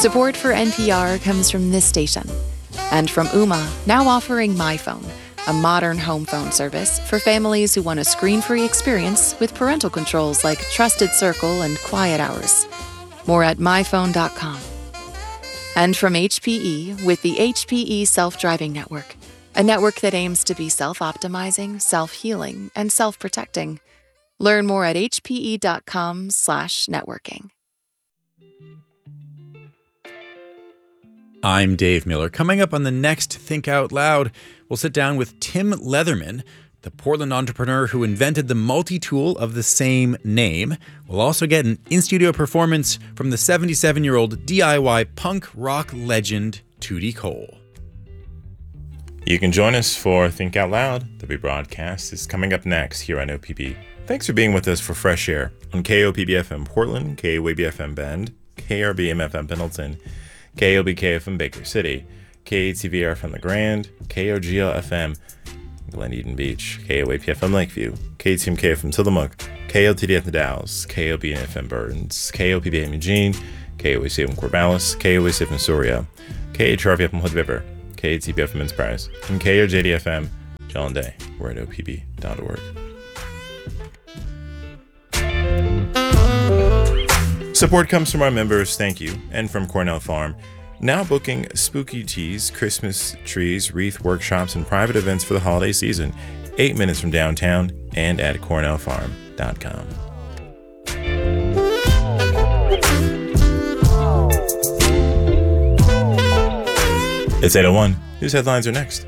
Support for NPR comes from this station and from Ooma, now offering MyPhone, a modern home phone service for families who want a screen-free experience with parental controls like Trusted Circle and Quiet Hours. More at myphone.com. And from HPE with the HPE Self-Driving Network, a network that aims to be self-optimizing, self-healing, and self-protecting. Learn more at hpe.com/networking. I'm Dave Miller. Coming up on the next Think Out Loud, we'll sit down with Tim Leatherman, the Portland entrepreneur who invented the multi-tool of the same name. We'll also get an in-studio performance from the 77-year-old DIY punk rock legend, Tootie Cole. You can join us for Think Out Loud. The rebroadcast is coming up next here on OPB. Thanks for being with us for Fresh Air on KOPB-FM Portland, KWAB-FM Bend, KRBM-FM Pendleton, KOBK-FM Baker City, KATVR-FM The Grand, KOGL-FM Glen Eden Beach, KOAP-FM Lakeview, KTMK-FM Tillamook, KLTD-FM The Dalles, KOB-FM Burns, KOPB-FM Eugene, KOAC-FM Corvallis, KOAC-FM Soria, KHRV-FM Hood River, KATB-FM Enterprise, and KRJD-FM John-Day. We're at opb.org. Support comes from our members, thank you, and from Cornell Farm. Now booking spooky teas, Christmas trees, wreath workshops, and private events for the holiday season. 8 minutes from downtown and at cornellfarm.com. It's 8:01. News headlines are next.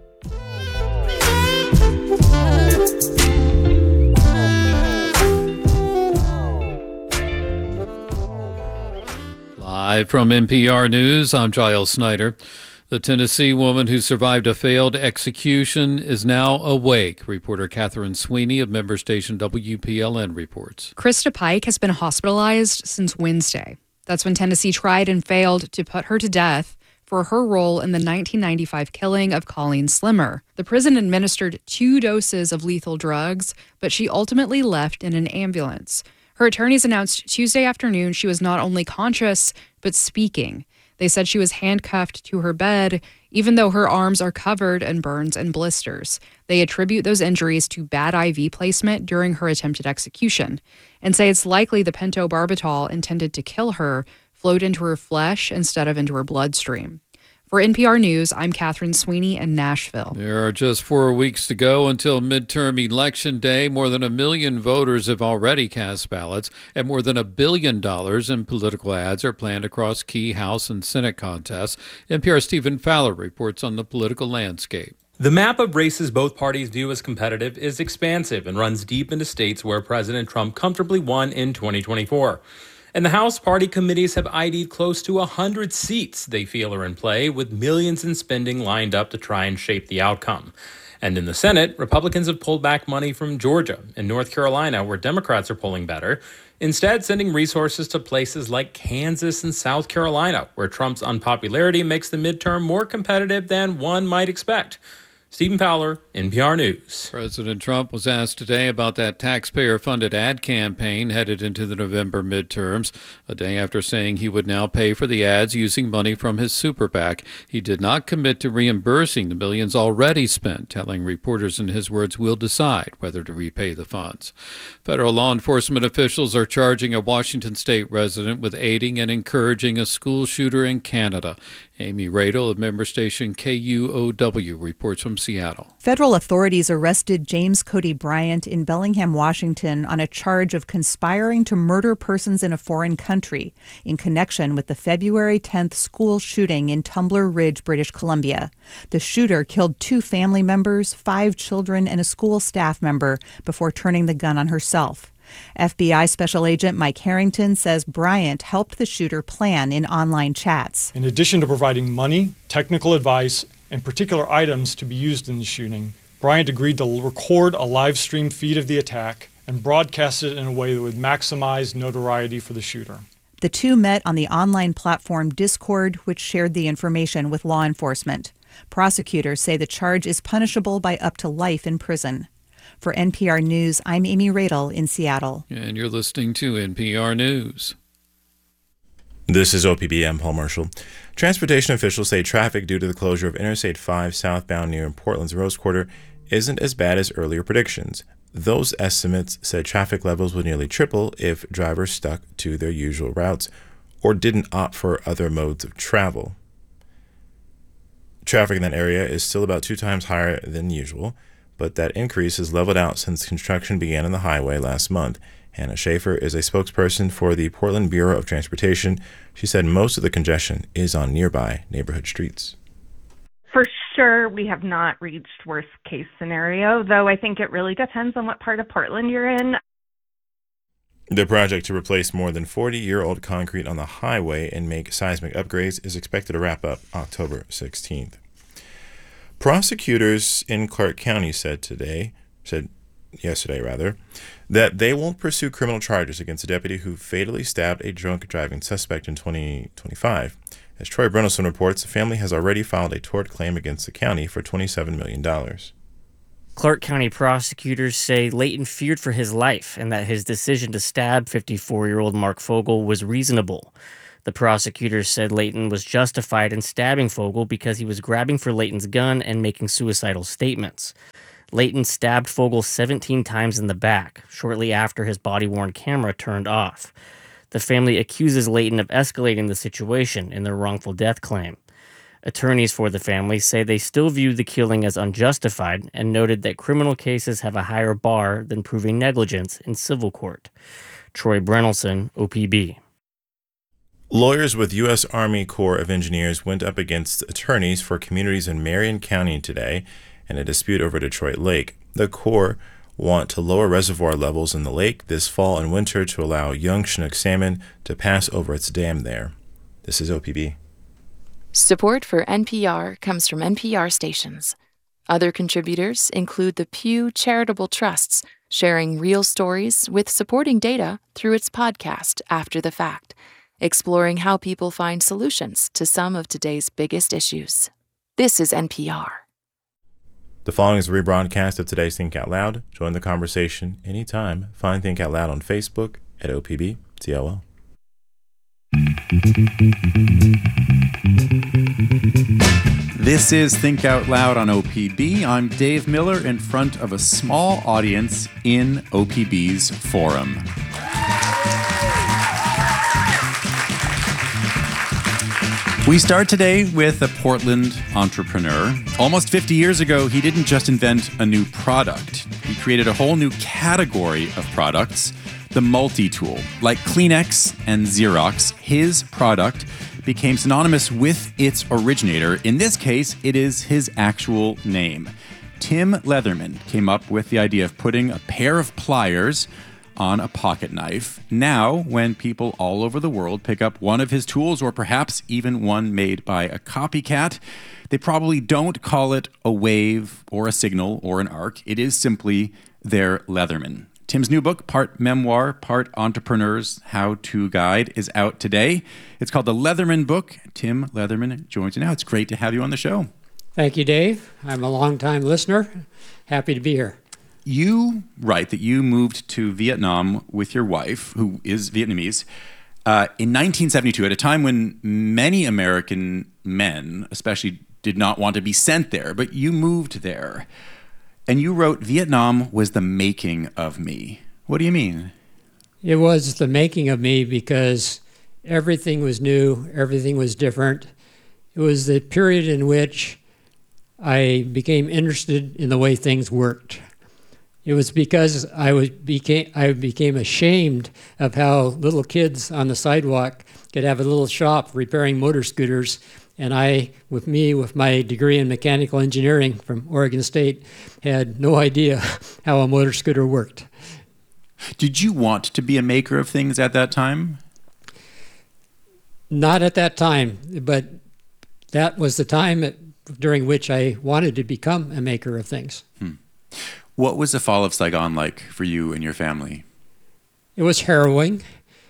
Live from NPR News, I'm Giles Snyder. The Tennessee woman who survived a failed execution is now awake. Reporter Catherine Sweeney of member station WPLN reports. Krista Pike has been hospitalized since Wednesday. That's when Tennessee tried and failed to put her to death for her role in the 1995 killing of Colleen Slimmer. The prison administered 2 doses of lethal drugs, but she ultimately left in an ambulance. Her attorneys announced Tuesday afternoon she was not only conscious, but speaking. They said she was handcuffed to her bed, even though her arms are covered in burns and blisters. They attribute those injuries to bad IV placement during her attempted execution and say it's likely the pentobarbital intended to kill her flowed into her flesh instead of into her bloodstream. For NPR News, I'm Catherine Sweeney in Nashville. There are just 4 weeks to go until midterm election day. More than 1 million voters have already cast ballots, and more than $1 billion in political ads are planned across key House and Senate contests. NPR's Stephen Fowler reports on the political landscape. The map of races both parties view as competitive is expansive and runs deep into states where President Trump comfortably won in 2024. And the House party committees have ID'd close to 100 seats they feel are in play, with millions in spending lined up to try and shape the outcome. And in the Senate, Republicans have pulled back money from Georgia and North Carolina, where Democrats are polling better, instead sending resources to places like Kansas and South Carolina, where Trump's unpopularity makes the midterm more competitive than one might expect. Stephen Fowler, NPR News. President Trump was asked today about that taxpayer-funded ad campaign headed into the November midterms, a day after saying he would now pay for the ads using money from his super PAC. He did not commit to reimbursing the millions already spent, telling reporters, in his words, we'll decide whether to repay the funds. Federal law enforcement officials are charging a Washington state resident with aiding and encouraging a school shooter in Canada. Amy Radel of member station KUOW reports from Seattle. Federal authorities arrested James Cody Bryant in Bellingham, Washington, on a charge of conspiring to murder persons in a foreign country in connection with the February 10th school shooting in Tumbler Ridge, British Columbia. The shooter killed 2 family members, 5 children, and a school staff member before turning the gun on herself. FBI Special Agent Mike Harrington says Bryant helped the shooter plan in online chats. In addition to providing money, technical advice, and particular items to be used in the shooting, Bryant agreed to record a live stream feed of the attack and broadcast it in a way that would maximize notoriety for the shooter. The two met on the online platform Discord, which shared the information with law enforcement. Prosecutors say the charge is punishable by up to life in prison. For NPR News, I'm Amy Radel in Seattle. And you're listening to NPR News. This is OPB. I'm Paul Marshall. Transportation officials say traffic due to the closure of Interstate 5 southbound near Portland's Rose Quarter isn't as bad as earlier predictions. Those estimates said traffic levels would nearly triple if drivers stuck to their usual routes or didn't opt for other modes of travel. Traffic in that area is still about 2 times higher than usual, but that increase has leveled out since construction began on the highway last month. Hannah Schaefer is a spokesperson for the Portland Bureau of Transportation. She said most of the congestion is on nearby neighborhood streets. For sure, we have not reached worst case scenario, though I think it really depends on what part of Portland you're in. The project to replace more than 40-year-old concrete on the highway and make seismic upgrades is expected to wrap up October 16th. Prosecutors in Clark County said yesterday, that they won't pursue criminal charges against a deputy who fatally stabbed a drunk driving suspect in 2025. As Troy Brennelson reports, the family has already filed a tort claim against the county for $27 million. Clark County prosecutors say Layton feared for his life and that his decision to stab 54-year-old Mark Fogel was reasonable. The prosecutors said Layton was justified in stabbing Fogel because he was grabbing for Layton's gun and making suicidal statements. Layton stabbed Fogel 17 times in the back, shortly after his body-worn camera turned off. The family accuses Layton of escalating the situation in their wrongful death claim. Attorneys for the family say they still view the killing as unjustified and noted that criminal cases have a higher bar than proving negligence in civil court. Troy Brennelson, OPB. Lawyers with U.S. Army Corps of Engineers went up against attorneys for communities in Marion County today in a dispute over Detroit Lake. The Corps want to lower reservoir levels in the lake this fall and winter to allow young Chinook salmon to pass over its dam there. This is OPB. Support for NPR comes from NPR stations. Other contributors include the Pew Charitable Trusts, sharing real stories with supporting data through its podcast After the Fact, exploring how people find solutions to some of today's biggest issues. This is NPR. The following is a rebroadcast of today's Think Out Loud. Join the conversation anytime. Find Think Out Loud on Facebook at OPB-TLL. This is Think Out Loud on OPB. I'm Dave Miller in front of a small audience in OPB's forum. We start today with a Portland entrepreneur. Almost 50 years ago, he didn't just invent a new product. He created a whole new category of products, the multi-tool. Like Kleenex and Xerox, his product became synonymous with its originator. In this case, it is his actual name. Tim Leatherman came up with the idea of putting a pair of pliers on a pocket knife. Now, when people all over the world pick up one of his tools, or perhaps even one made by a copycat, they probably don't call it a wave or a signal or an arc. It is simply their Leatherman. Tim's new book, part memoir, part entrepreneur's how-to guide, is out today. It's called The Leatherman Book. Tim Leatherman joins you now. It's great to have you on the show. Thank you, Dave. I'm a longtime listener. Happy to be here. You write that you moved to Vietnam with your wife, who is Vietnamese, in 1972, at a time when many American men, especially, did not want to be sent there, but you moved there. And you wrote, Vietnam was the making of me. What do you mean? It was the making of me because everything was new, everything was different. It was the period in which I became interested in the way things worked. It was because I became ashamed of how little kids on the sidewalk could have a little shop repairing motor scooters, and I, with my degree in mechanical engineering from Oregon State, had no idea how a motor scooter worked. Did you want to be a maker of things at that time? Not at that time, but that was the time during which I wanted to become a maker of things. What was the fall of Saigon like for you and your family? It was harrowing.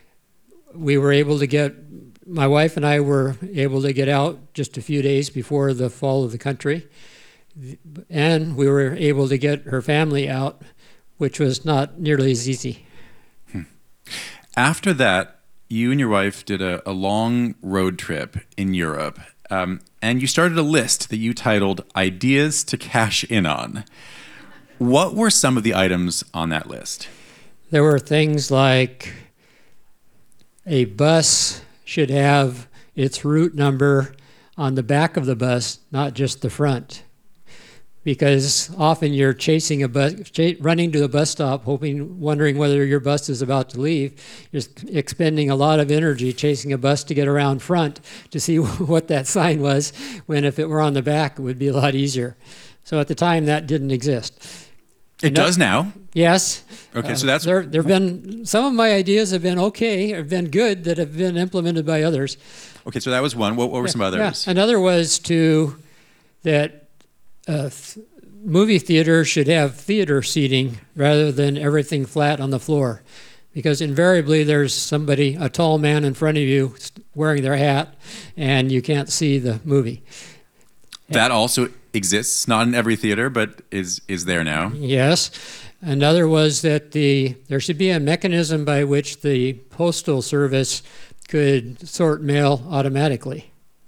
My wife and I were able to get out just a few days before the fall of the country. And we were able to get her family out, which was not nearly as easy. After that, you and your wife did a long road trip in Europe, and you started a list that you titled Ideas to Cash In On. What were some of the items on that list? There were things like a bus should have its route number on the back of the bus, not just the front. Because often you're chasing a bus, running to the bus stop, wondering whether your bus is about to leave. You're expending a lot of energy chasing a bus to get around front to see what that sign was, when if it were on the back, it would be a lot easier. So at the time, that didn't exist. It does now. Yes. Okay, so that's... There've been, some of my ideas have been okay, have been good, that have been implemented by others. Okay, so that was one. What were some others? Yeah. Another was that movie theater should have theater seating rather than everything flat on the floor, because invariably there's somebody, a tall man in front of you wearing their hat, and you can't see the movie. That also exists, not in every theater, but is there now. Yes. Another was that there should be a mechanism by which the postal service could sort mail automatically.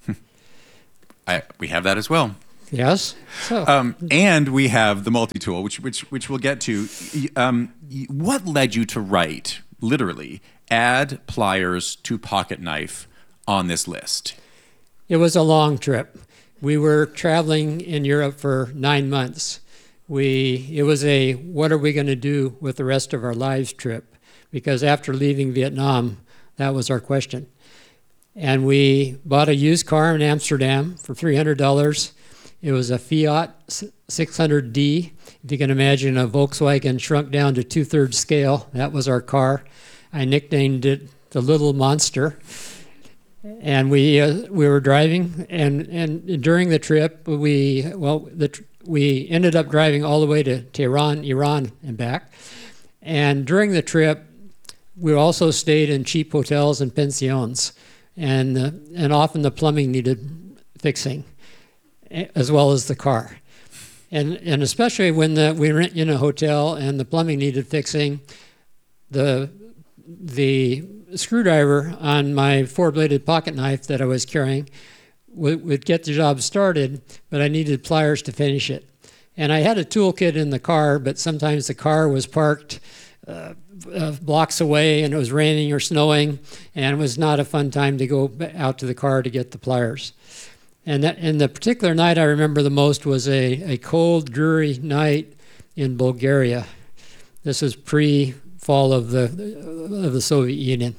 We have that as well. Yes. So. And we have the multi-tool, which we'll get to. What led you to write, literally, add pliers to pocket knife on this list? It was a long trip. We were traveling in Europe for 9 months. It was a what are we going to do with the rest of our lives trip, because after leaving Vietnam, that was our question. And we bought a used car in Amsterdam for $300. It was a Fiat 600D. If you can imagine a Volkswagen shrunk down to 2/3 scale, that was our car. I nicknamed it the Little Monster. And we were driving, and during the trip, we ended up driving all the way to Tehran, Iran, and back. And during the trip, we also stayed in cheap hotels and pensions, and often the plumbing needed fixing, as well as the car. And especially when we rent in a hotel and the plumbing needed fixing, the screwdriver on my four-bladed pocket knife that I was carrying would get the job started, but I needed pliers to finish it. And I had a toolkit in the car, but sometimes the car was parked blocks away and it was raining or snowing, and it was not a fun time to go out to the car to get the pliers. And the particular night I remember the most was a cold, dreary night in Bulgaria. This is pre-fall of the Soviet Union.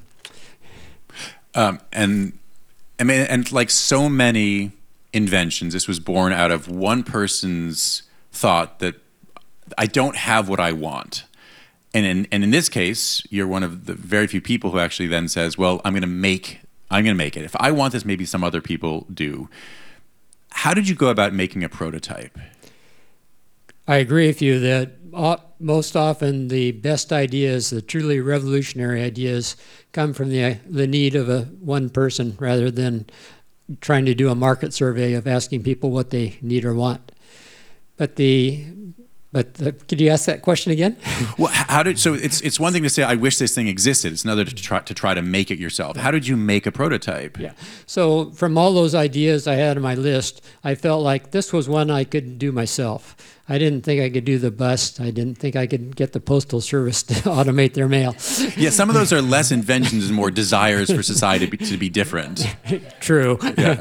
And like so many inventions, this was born out of one person's thought that I don't have what I want. And in this case, you're one of the very few people who actually then says, well, I'm going to make it. If I want this, maybe some other people do. How did you go about making a prototype? I agree with you that most often the best ideas, the truly revolutionary ideas, come from the need of one person rather than trying to do a market survey of asking people what they need or want. But could you ask that question again? Well, so it's one thing to say, I wish this thing existed. It's another to try to make it yourself. How did you make a prototype? Yeah. So from all those ideas I had on my list, I felt like this was one I could do myself. I didn't think I could do the bus. I didn't think I could get the Postal Service to automate their mail. Yeah, some of those are less inventions and more desires for society to be different. True. Yeah.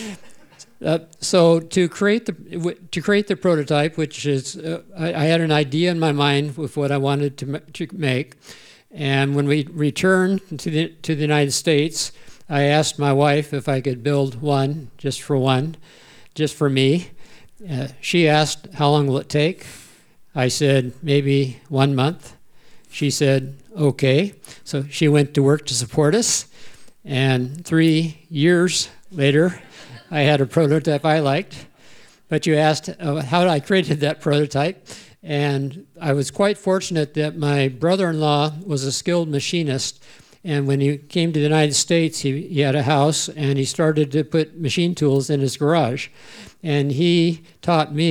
So to create the prototype, which is, I had an idea in my mind with what I wanted to make, and when we returned to the United States, I asked my wife if I could build one, just for me. She asked, how long will it take? I said, maybe 1 month. She said, okay. So she went to work to support us, and 3 years later, I had a prototype I liked. But you asked how I created that prototype, and I was quite fortunate that my brother-in-law was a skilled machinist, and when he came to the United States, he had a house, and he started to put machine tools in his garage. And he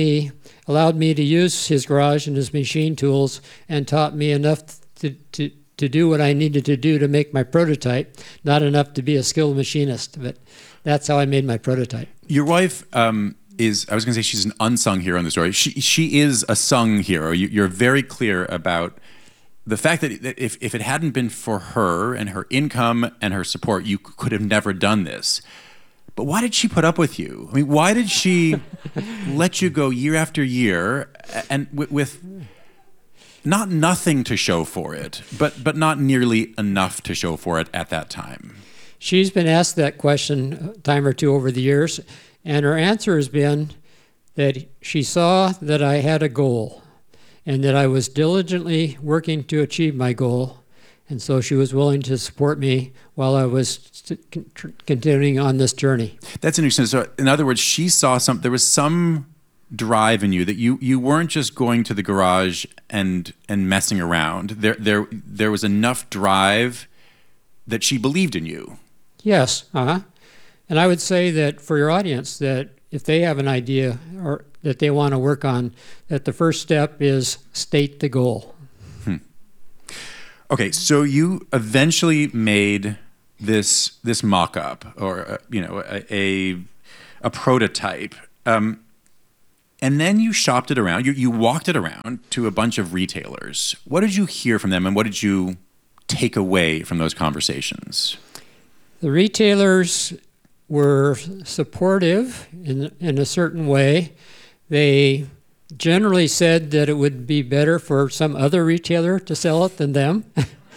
allowed me to use his garage and his machine tools, and taught me enough to do what I needed to do to make my prototype, not enough to be a skilled machinist. But that's how I made my prototype. Your wife is, I was going to say she's an unsung hero in the story. She is a sung hero. You're very clear about the fact that if it hadn't been for her and her income and her support, you could have never done this. But why did she put up with you? I mean, why did she let you go year after year and with not nothing to show for it, but not nearly enough to show for it at that time? She's been asked that question a time or two over the years, and her answer has been that she saw that I had a goal and that I was diligently working to achieve my goal, and so she was willing to support me while I was continuing on this journey. That's interesting. So, in other words, she saw there was some drive in you that you weren't just going to the garage and messing around. There was enough drive that she believed in you. Yes, and I would say that for your audience, that if they have an idea or that they want to work on, that the first step is state the goal. Okay, so you eventually made this mock-up, or a prototype, and then you shopped it around. You walked it around to a bunch of retailers. What did you hear from them, and what did you take away from those conversations? The retailers were supportive in a certain way. They generally said that it would be better for some other retailer to sell it than them.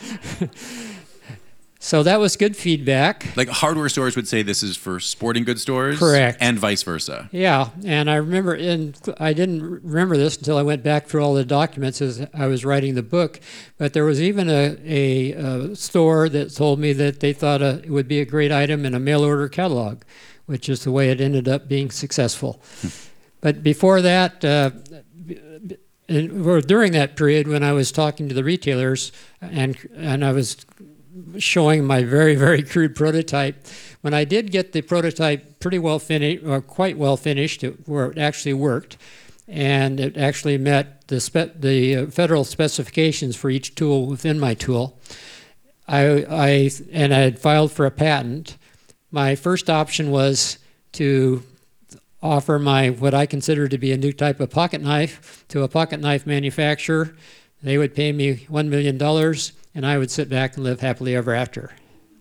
So that was good feedback. Like hardware stores would say this is for sporting goods stores? Correct. And vice versa. Yeah, and I remember, and I didn't remember this until I went back through all the documents as I was writing the book, but there was even a store that told me that they thought it would be a great item in a mail order catalog, which is the way it ended up being successful. But before that, or during that period when I was talking to the retailers and I was showing my very, very crude prototype, when I did get the prototype pretty well finished, or quite well finished, where it actually worked, and it actually met the federal specifications for each tool within my tool, I had filed for a patent. My first option was to offer what I consider to be a new type of pocket knife to a pocket knife manufacturer. They would pay me $1 million, and I would sit back and live happily ever after.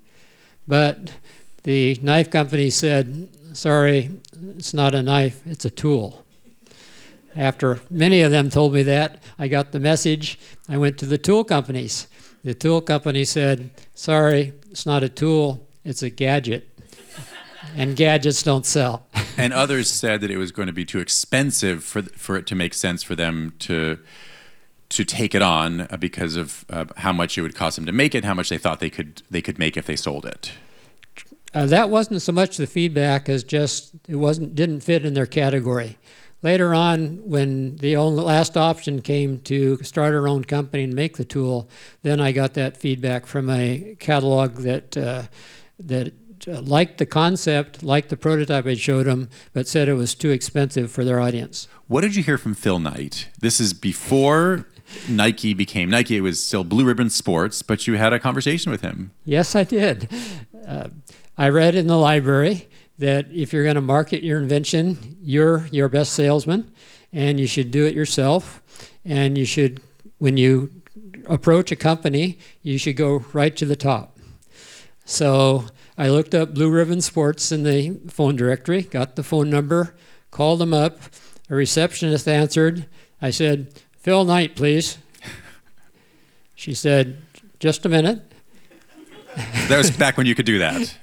But the knife company said, sorry, it's not a knife, it's a tool. After many of them told me that, I got the message. I went to the tool companies. The tool company said, sorry, it's not a tool, it's a gadget. And gadgets don't sell. And others said that it was going to be too expensive for it to make sense for them to take it on because of how much it would cost them to make it, how much they thought they could make if they sold it. That wasn't so much the feedback as just it didn't fit in their category. Later on, when the last option came to start our own company and make the tool, then I got that feedback from a catalog that liked the concept, liked the prototype I showed them, but said it was too expensive for their audience. What did you hear from Phil Knight? This is before Nike became Nike. It was still Blue Ribbon Sports, but you had a conversation with him. Yes, I did. I read in the library that if you're going to market your invention, you're your best salesman, and you should do it yourself. And you should, when you approach a company, you should go right to the top. So I looked up Blue Ribbon Sports in the phone directory, got the phone number, called them up. A receptionist answered. I said, Phil Knight, please. She said, just a minute. That was back when you could do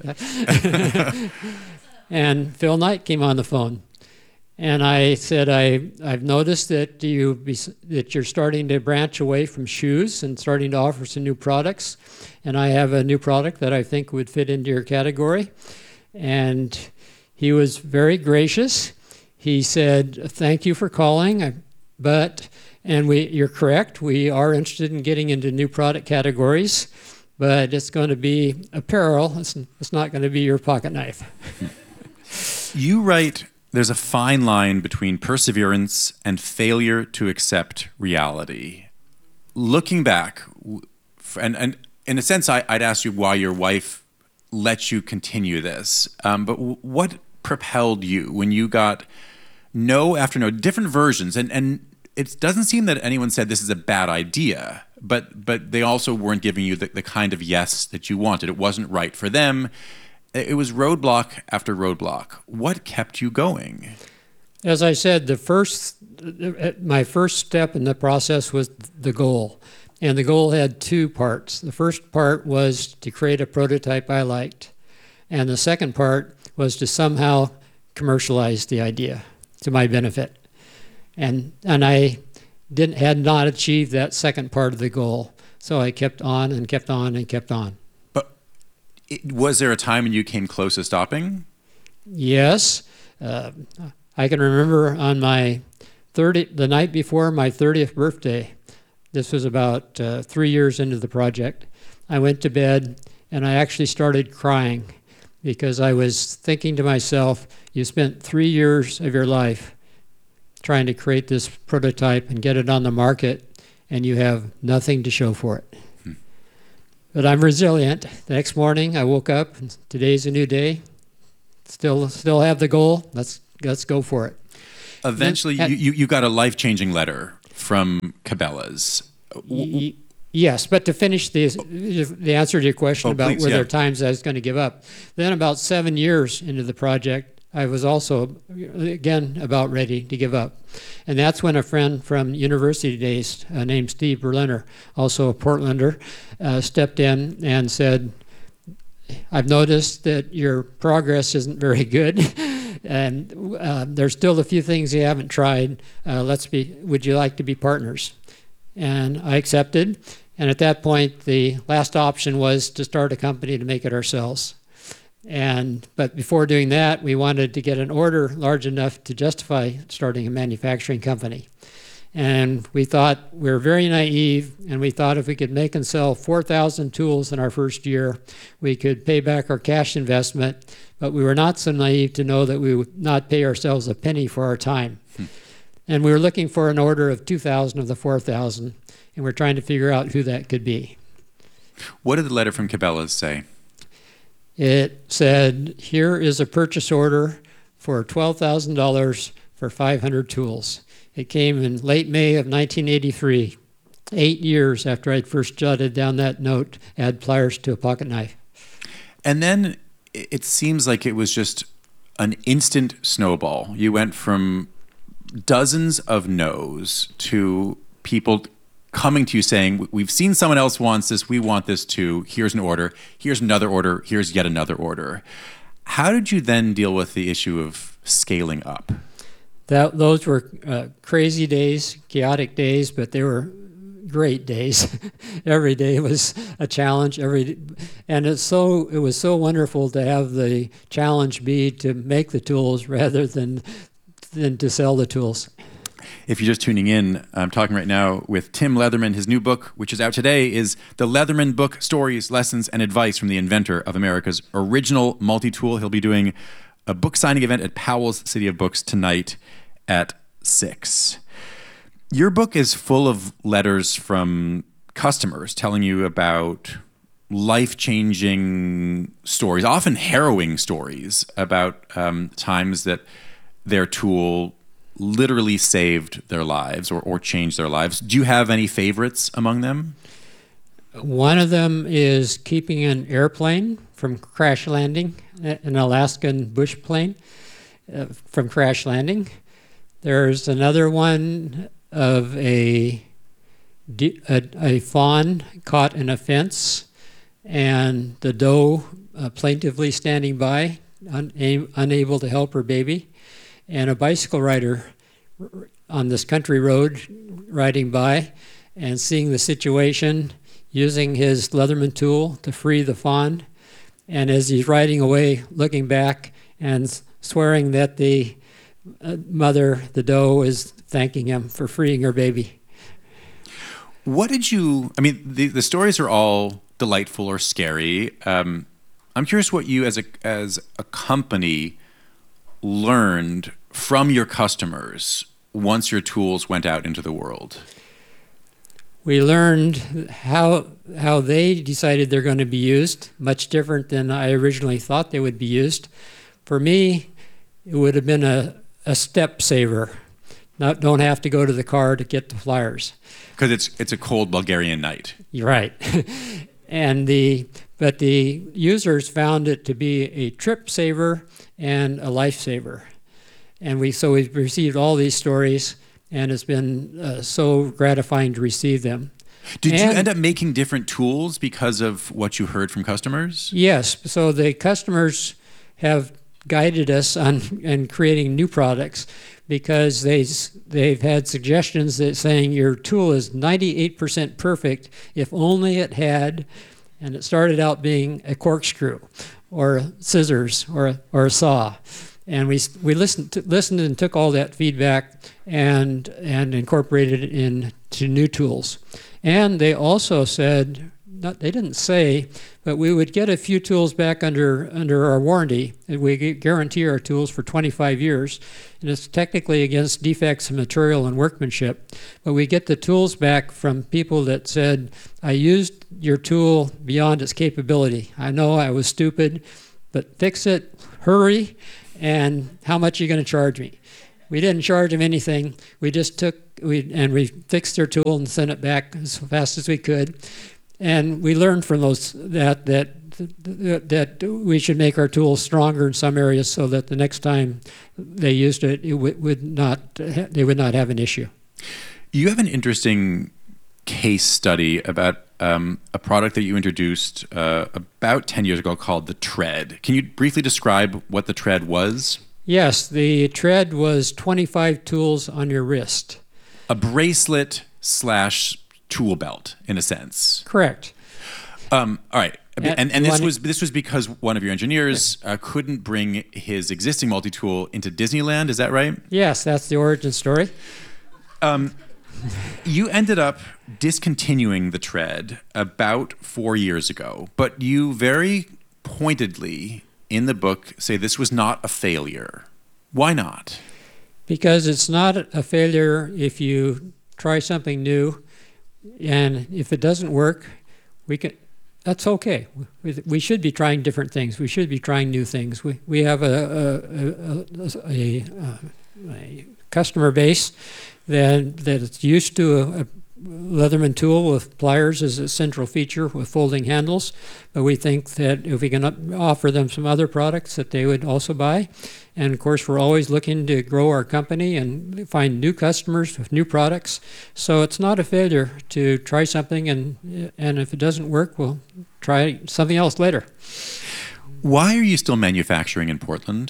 that. And Phil Knight came on the phone. And I said, I've noticed that you're starting to branch away from shoes and starting to offer some new products. And I have a new product that I think would fit into your category. And he was very gracious. He said, thank you for calling, you're correct, we are interested in getting into new product categories, but it's going to be apparel, it's not going to be your pocket knife. You write, there's a fine line between perseverance and failure to accept reality. Looking back, and in a sense, I'd ask you why your wife let you continue this. But what propelled you when you got no after no, different versions, and it doesn't seem that anyone said this is a bad idea, but they also weren't giving you the kind of yes that you wanted. It wasn't right for them. It was roadblock after roadblock. What kept you going? As I said, my first step in the process was the goal. And the goal had two parts. The first part was to create a prototype I liked. And the second part was to somehow commercialize the idea to my benefit. And I had not achieved that second part of the goal. So I kept on and kept on and kept on. But was there a time when you came close to stopping? Yes. I can remember on the night before my 30th birthday, this was about 3 years into the project, I went to bed and I actually started crying because I was thinking to myself, you spent 3 years of your life trying to create this prototype and get it on the market, and you have nothing to show for it. But I'm resilient. The next morning I woke up, and today's a new day. Still have the goal. Let's go for it. Eventually, you got a life-changing letter from Cabela's. Yes, but to finish the answer to your question about were there times I was going to give up. Then about 7 years into the project, I was also, again, about ready to give up. And that's when a friend from university days named Steve Berliner, also a Portlander, stepped in and said, I've noticed that your progress isn't very good. And there's still a few things you haven't tried. Would you like to be partners? And I accepted. And at that point, the last option was to start a company to make it ourselves. But before doing that, we wanted to get an order large enough to justify starting a manufacturing company. And we thought, we were very naive, and we thought if we could make and sell 4,000 tools in our first year, we could pay back our cash investment. But we were not so naive to know that we would not pay ourselves a penny for our time. And we were looking for an order of 2,000 of the 4,000, and we're trying to figure out who that could be. What did the letter from Cabela's say? It said, here is a purchase order for $12,000 for 500 tools. It came in late May of 1983, 8 years after I'd first jotted down that note, add pliers to a pocket knife. And then it seems like it was just an instant snowball. You went from dozens of no's to people coming to you saying, we've seen someone else wants this, we want this too, here's an order, here's another order, here's yet another order. How did you then deal with the issue of scaling up? Those were crazy days, chaotic days, but they were great days. Every day was a challenge. And it was so wonderful to have the challenge be to make the tools rather than to sell the tools. If you're just tuning in, I'm talking right now with Tim Leatherman. His new book, which is out today, is The Leatherman Book, Stories, Lessons, and Advice from the Inventor of America's Original Multi-Tool. He'll be doing a book signing event at Powell's City of Books tonight at 6. Your book is full of letters from customers telling you about life-changing stories, often harrowing stories about times that their tool literally saved their lives or changed their lives. Do you have any favorites among them? One of them is keeping an airplane from crash landing, an Alaskan bush plane from crash landing. There's another one of a fawn caught in a fence and the doe plaintively standing by, unable to help her baby, and a bicycle rider on this country road riding by and seeing the situation, using his Leatherman tool to free the fawn, and as he's riding away, looking back and swearing that the mother, the doe, is thanking him for freeing her baby. What did you, I mean, the stories are all delightful or scary. I'm curious what you as a company learned from your customers once your tools went out into the world. We learned how they decided they're going to be used, much different than I originally thought they would be used. For me, it would have been a step saver. Don't have to go to the car to get the pliers. Because it's a cold Bulgarian night. You're right. But the users found it to be a trip saver and a lifesaver. And we've received all these stories, and it's been so gratifying to receive them. Did you end up making different tools because of what you heard from customers? Yes. So the customers have guided us on creating new products, because they've had suggestions that saying your tool is 98% perfect if only it had, and it started out being a corkscrew or scissors or a saw. And we listened and took all that feedback and incorporated it into new tools. And they also said, they didn't say, but we would get a few tools back under our warranty. We guarantee our tools for 25 years, and it's technically against defects in material and workmanship. But we get the tools back from people that said, I used your tool beyond its capability. I know I was stupid, but fix it, hurry, and how much are you going to charge me? We didn't charge them anything. We just we fixed their tool and sent it back as fast as we could. And we learned from those that we should make our tools stronger in some areas so that the next time they used it, they would not have an issue. You have an interesting case study about a product that you introduced about 10 years ago called the Tread. Can you briefly describe what the Tread was? Yes, the Tread was 25 tools on your wrist. A bracelet / tool belt, in a sense. Correct. All right. And this was because one of your engineers couldn't bring his existing multi-tool into Disneyland. Is that right? Yes, that's the origin story. You ended up discontinuing the Tread about 4 years ago, but you very pointedly in the book say this was not a failure. Why not? Because it's not a failure if you try something new, and if it doesn't work, that's okay. We should be trying different things. We should be trying new things. We have a customer base that's used to a Leatherman tool with pliers as a central feature with folding handles, but we think that if we can offer them some other products that they would also buy. And of course, we're always looking to grow our company and find new customers with new products. So it's not a failure to try something, and if it doesn't work, we'll try something else later. Why are you still manufacturing in Portland?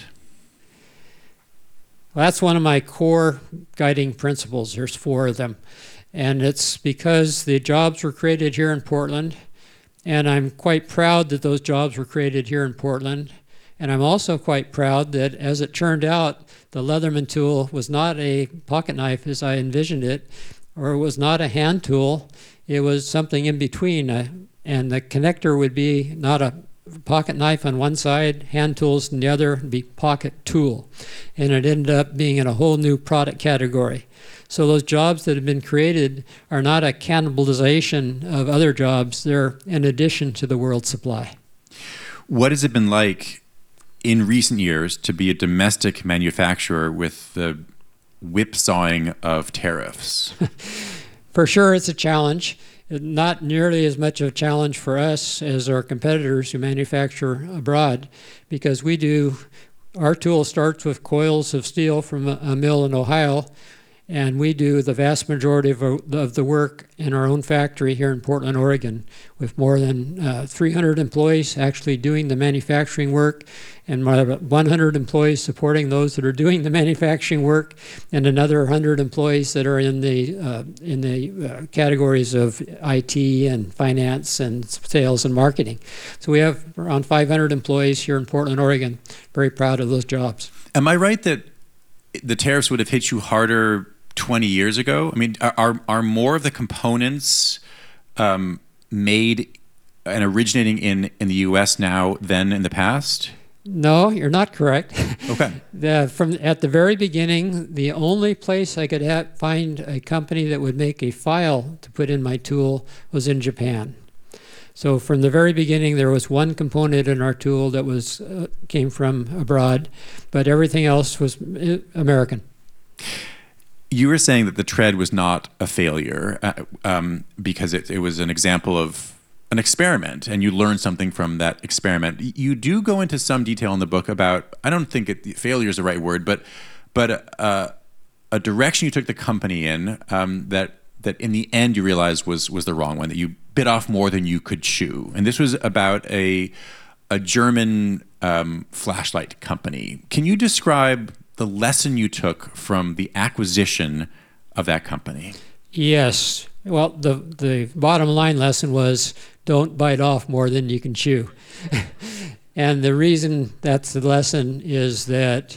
Well, that's one of my core guiding principles. There's 4 of them. And it's because the jobs were created here in Portland, and I'm quite proud that those jobs were created here in Portland. And I'm also quite proud that, as it turned out, the Leatherman tool was not a pocket knife as I envisioned it, or it was not a hand tool. It was something in between, and the connector would be not a pocket knife on one side, hand tools on the other, and be pocket tool. And it ended up being in a whole new product category. So those jobs that have been created are not a cannibalization of other jobs. They're in addition to the world supply. What has it been like in recent years to be a domestic manufacturer with the whipsawing of tariffs? For sure, it's a challenge. Not nearly as much of a challenge for us as our competitors who manufacture abroad, because our tool starts with coils of steel from a mill in Ohio, and we do the vast majority of the work in our own factory here in Portland, Oregon, with more than 300 employees actually doing the manufacturing work, and more than 100 employees supporting those that are doing the manufacturing work, and another 100 employees that are in the categories of IT and finance and sales and marketing. So we have around 500 employees here in Portland, Oregon. Very proud of those jobs. Am I right that the tariffs would have hit you harder 20 years ago? I mean, are more of the components made and originating in the U.S. now than in the past? No, you're not correct. Okay. At the very beginning, the only place I could find a company that would make a file to put in my tool was in Japan. So from the very beginning, there was one component in our tool that came from abroad, but everything else was American. You were saying that the tread was not a failure because it was an example of an experiment, and you learned something from that experiment. You do go into some detail in the book about, I don't think failure is the right word, but a direction you took the company in that in the end you realized was the wrong one, that you bit off more than you could chew. And this was about a German flashlight company. Can you describe the lesson you took from the acquisition of that company? Yes. Well, the bottom line lesson was don't bite off more than you can chew. And the reason that's the lesson is that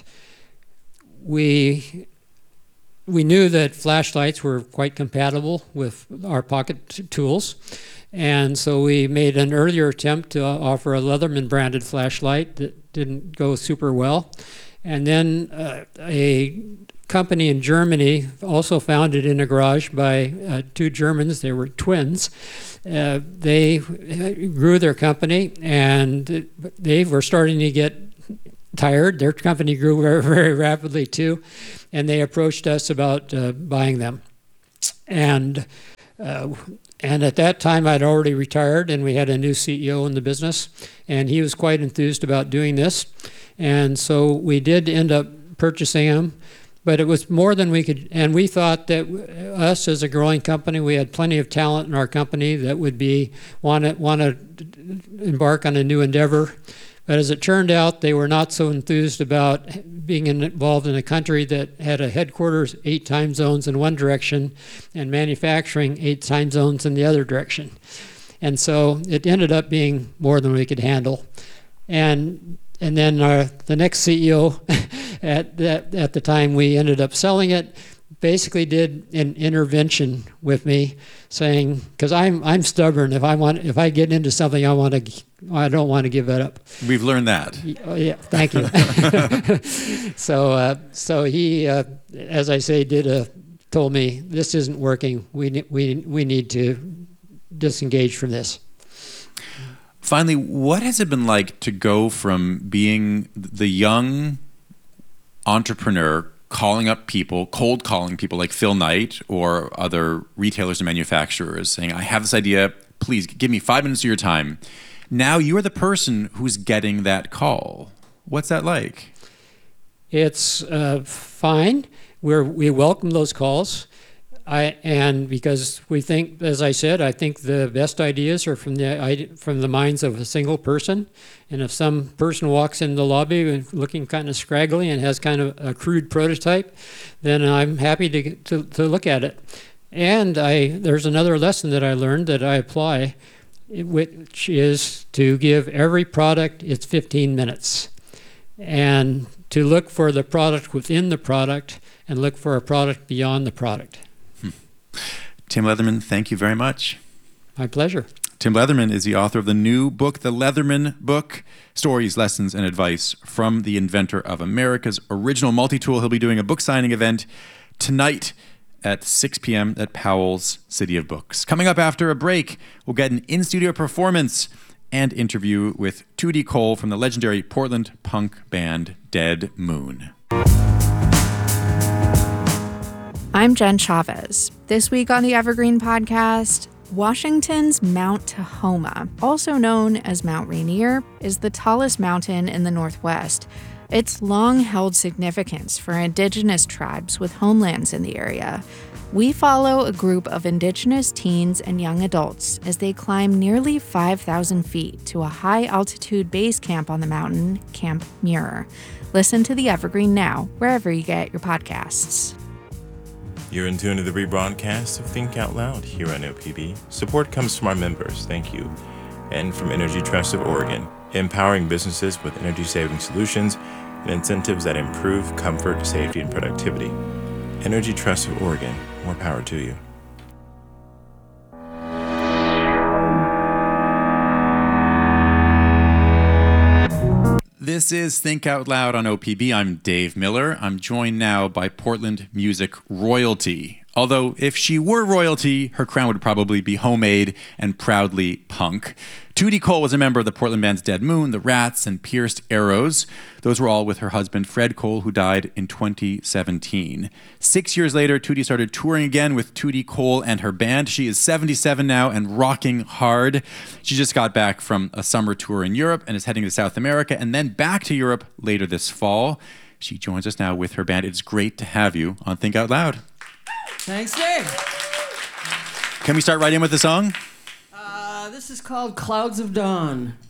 we knew that flashlights were quite compatible with our pocket tools. And so we made an earlier attempt to offer a Leatherman branded flashlight that didn't go super well. And then a company in Germany, also founded in a garage by two Germans, they were twins. They grew their company, and they were starting to get tired. Their company grew very, very rapidly too, and they approached us about buying them. And at that time, I'd already retired, and we had a new CEO in the business, and he was quite enthused about doing this. And so we did end up purchasing them, but it was more than we could, and we thought that us as a growing company, we had plenty of talent in our company that would want to embark on a new endeavor. But as it turned out, they were not so enthused about being involved in a country that had a headquarters, 8 time zones in one direction, and manufacturing 8 time zones in the other direction. And so it ended up being more than we could handle. And then the next CEO at the time we ended up selling it basically did an intervention with me, saying, because I'm stubborn. If I get into something, I don't want to give it up. We've learned that. Yeah, thank you. So he, as I say, told me this isn't working. We need to disengage from this. Finally, what has it been like to go from being the young entrepreneur calling up people, cold calling people like Phil Knight or other retailers and manufacturers saying, I have this idea, please give me 5 minutes of your time. Now you are the person who's getting that call. What's that like? It's fine. We welcome those calls. And because we think, as I said, I think the best ideas are from the minds of a single person. And if some person walks in the lobby looking kind of scraggly and has kind of a crude prototype, then I'm happy to look at it. And there's another lesson that I learned that I apply, which is to give every product its 15 minutes. And to look for the product within the product and look for a product beyond the product. Tim Leatherman, thank you very much. My pleasure. Tim Leatherman is the author of the new book, The Leatherman Book, Stories, Lessons, and Advice from the Inventor of America's Original Multi-Tool. He'll be doing a book signing event tonight at 6 p.m. at Powell's City of Books. Coming up after a break, we'll get an in-studio performance and interview with Tootie Cole from the legendary Portland punk band Dead Moon. I'm Jen Chavez. This week on the Evergreen Podcast, Washington's Mount Tahoma, also known as Mount Rainier, is the tallest mountain in the Northwest. It's long held significance for indigenous tribes with homelands in the area. We follow a group of indigenous teens and young adults as they climb nearly 5,000 feet to a high-altitude base camp on the mountain, Camp Muir. Listen to the Evergreen now, wherever you get your podcasts. You're in tune to the rebroadcast of Think Out Loud here on OPB. Support comes from our members, thank you, and from Energy Trust of Oregon, empowering businesses with energy-saving solutions and incentives that improve comfort, safety, and productivity. Energy Trust of Oregon, more power to you. This is Think Out Loud on OPB. I'm Dave Miller. I'm joined now by Portland music royalty. Although, if she were royalty, her crown would probably be homemade and proudly punk. Tootie Cole was a member of the Portland bands Dead Moon, The Rats, and Pierced Arrows. Those were all with her husband, Fred Cole, who died in 2017. 6 years later, Tootie started touring again with Tootie Cole and her band. She is 77 now and rocking hard. She just got back from a summer tour in Europe and is heading to South America and then back to Europe later this fall. She joins us now with her band. It's great to have you on Think Out Loud. Thanks, Dave. Can we start right in with the song? This is called Clouds of Dawn.